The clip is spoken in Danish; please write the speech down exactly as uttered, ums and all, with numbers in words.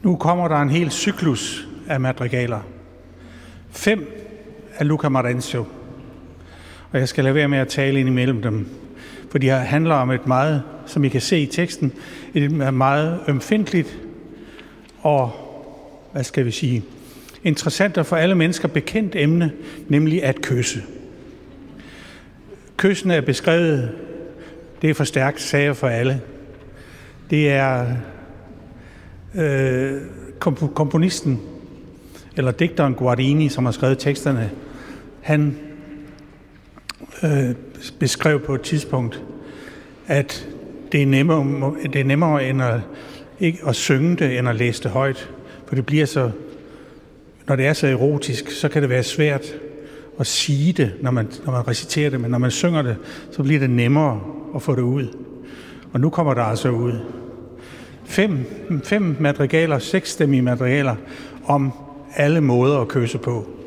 Nu kommer der en hel cyklus af madrigaler. Fem af Luca Marenzo. Og jeg skal lade være med at tale ind imellem dem, for de handler om et meget, som I kan se i teksten, et meget ømfindtligt og, hvad skal vi sige, interessant og for alle mennesker bekendt emne, nemlig at kysse. Kyssen er beskrevet, det er for stærkt sager for alle. Det er øh, komponisten, eller digteren Guarini, som har skrevet teksterne, han øh, beskrev på et tidspunkt, at det er nemmere, det er nemmere end at, ikke, at synge det, end at læse det højt. For det bliver så, når det er så erotisk, så kan det være svært at sige det, når man, når man reciterer det, men når man synger det, så bliver det nemmere at få det ud. Og nu kommer der altså ud. Fem, fem madrigaler, seksstemmige madrigaler om alle måder at kysse på.